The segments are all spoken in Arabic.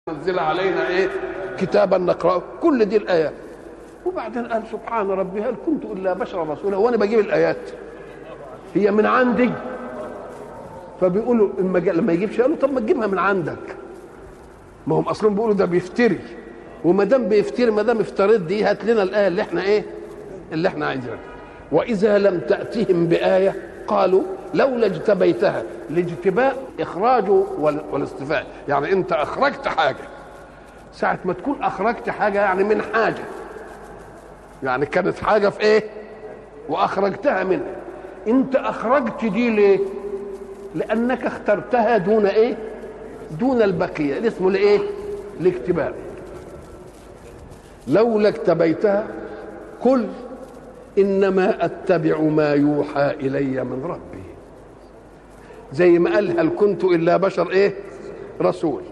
نزل علينا ايه كتابا نقرأه. كل دي الايات. وبعدين قال سبحان ربي هل كنت الا بشرا رسولا. وانا بجيب الايات هي من عندي. فبيقولوا لما يجيبش قالوا طب ما تجيبها من عندك. ما هم اصلا بيقولوا ده بيفتري. وما دام بيفتري ما دام افترض دي هات لنا الايه اللي احنا عايزينها. واذا لم تاتهم بايه قالوا لولا اجتبيتها. الاجتباء اخراجه والاصطفاء، يعني انت اخرجت حاجه. ساعه ما تكون اخرجت حاجه يعني من حاجه، يعني كانت حاجه في ايه واخرجتها منها. انت اخرجت دي ليه؟ لانك اخترتها دون ايه؟ دون البقيه. اللي اسمه الايه؟ الاجتباء. لولا اجتبيتها قل انما اتبع ما يوحى الي من ربي. زي ما قال هل كنت الا بشر ايه؟ رسول.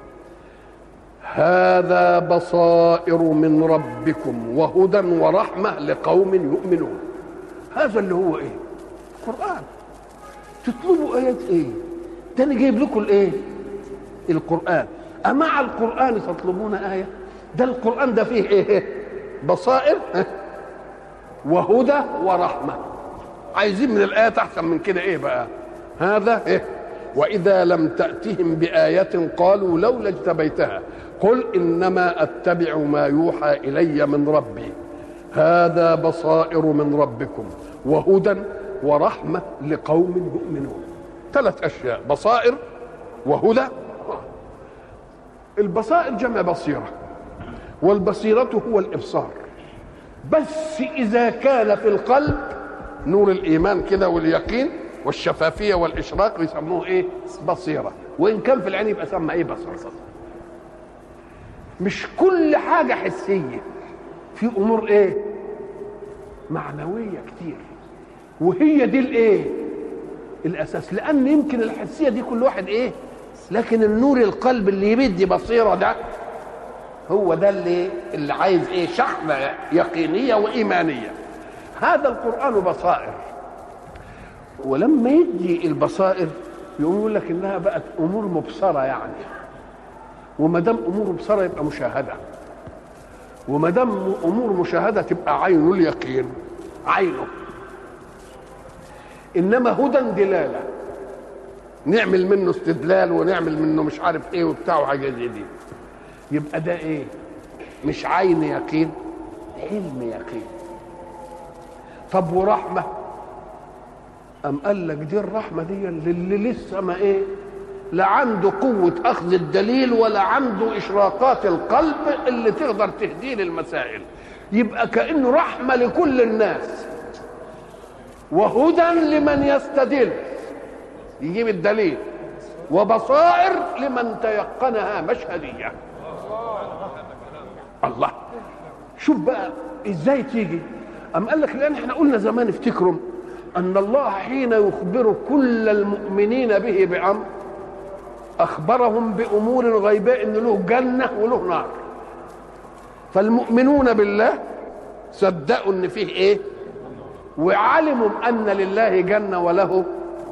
هذا بصائر من ربكم وهدى ورحمه لقوم يؤمنون. هذا اللي هو ايه؟ القران. تطلبوا ايات ايه؟ ده انا جايب لكم الايه؟ القران. امع القران تطلبون ايه؟ ده القران ده فيه ايه؟ بصائر وهدى ورحمه. عايزين من الايات احسن من كده ايه بقى؟ هذا ايه؟ واذا لم تاتهم بايه قالوا لولا اجتبيتها قل انما اتبع ما يوحى الي من ربي. هذا بصائر من ربكم وهدى ورحمه لقوم يؤمنون. ثلاث اشياء: بصائر وهدى. البصائر جمع بصيره، والبصيره هو الابصار. بس اذا كان في القلب نور الايمان كده واليقين والشفافيه والاشراق يسموه ايه؟ بصيره. وان كان في العين يبقى سمى ايه؟ بصر. مش كل حاجه حسيه، في امور ايه؟ معنويه كتير. وهي دي الايه؟ الاساس. لان يمكن الحسيه دي كل واحد ايه، لكن النور القلب اللي يبدي بصيره ده هو ده اللي عايز ايه؟ شحنه يقينيه وايمانيه. هذا القران بصائر. ولما يجي البصائر يقول لك انها بقت امور مبصره، يعني وما دام امور مبصره يبقى مشاهده، وما دام امور مشاهده تبقى عين اليقين عينه. انما هدى دلاله، نعمل منه استدلال ونعمل منه مش عارف ايه وبتاع وحاجه زي دي. يبقى ده ايه؟ مش عين يقين، علم يقين. طب ورحمه؟ أم قال لك دي الرحمة دي اللي لسه ما إيه؟ لا عنده قوة أخذ الدليل ولا عنده إشراقات القلب اللي تقدر تهديه للمسائل. يبقى كأنه رحمة لكل الناس وهدى لمن يستدل يجيب الدليل، وبصائر لمن تيقنها مشهدية. الله، شوف بقى إزاي تيجي. أم قال لك لأن احنا قلنا زمان افتكروا أن الله حين يخبر كل المؤمنين به بأمر أخبرهم بأمور غيباء إن له جنة وله نار. فالمؤمنون بالله صدقوا إن فيه إيه؟ وعلموا أن لله جنة وله.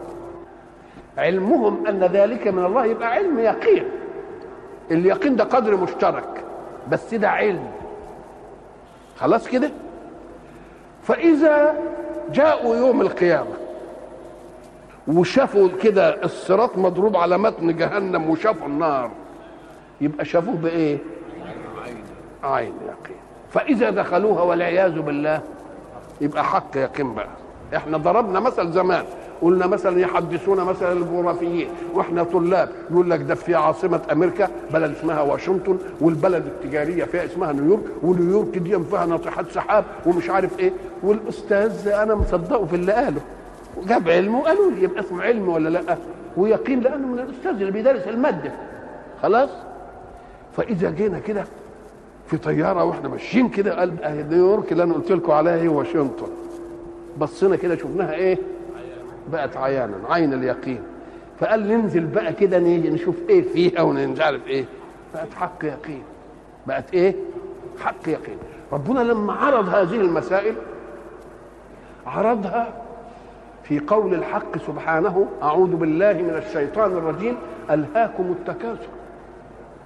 علمهم أن ذلك من الله يبقى علم يقين. اليقين ده قدر مشترك، بس ده علم. خلاص كده؟ فإذا جاءوا يوم القيامة وشافوا كده الصراط مضروب على متن جهنم وشافوا النار، يبقى شافوه بإيه؟ عين يقين. فإذا دخلوها والعياذ بالله يبقى حق يقين بقى. احنا ضربنا مثل زمان، قلنا مثلا يحدثونا مثلا الجغرافيين واحنا طلاب، يقول لك ده في عاصمه امريكا بلد اسمها واشنطن، والبلد التجاريه فيها اسمها نيويورك، ونيويورك دي فيها ناطحات سحاب ومش عارف ايه. والاستاذ انا مصدقه في اللي قاله، جاب علمه وقالوا لي يبقى اسمه علم ولا لا؟ ويقين لانه من الاستاذ اللي بيدرس الماده. خلاص. فاذا جينا كده في طياره واحنا ماشيين كده قال نيويورك اللي انا قلت لكم عليها هي واشنطن، بصينا كده شفناها ايه؟ بقت عيانا، عين اليقين. فقال ننزل بقى كده نشوف ايه فيها ونمش عارف ايه. بقت حق يقين. بقت ايه؟ حق يقين. ربنا لما عرض هذه المسائل عرضها في قول الحق سبحانه: اعوذ بالله من الشيطان الرجيم: الهاكم التكاثر